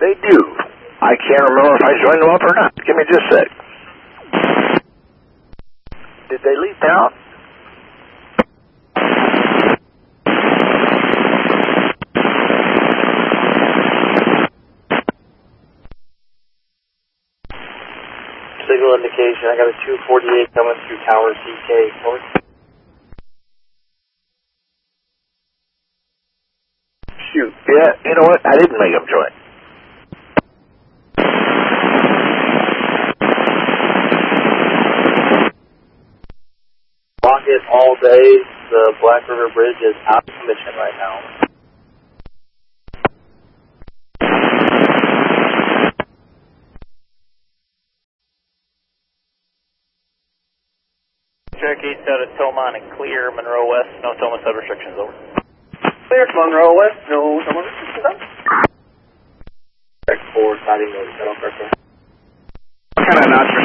They do. I can't remember if I joined them up or not. Give me just a sec. Did they leave town? Signal indication, I got a 248 coming through Tower CK. North. Shoot, yeah, you know what? I didn't make them join. Block it all day. The Black River Bridge is out of commission right now. Cherokee east out of Tillman and clear Monroe West, no Tillman sub restrictions, over. Clear to Monroe West, no Tillman restrictions up. Check 4, starting the shuttle correctly. What kind of knots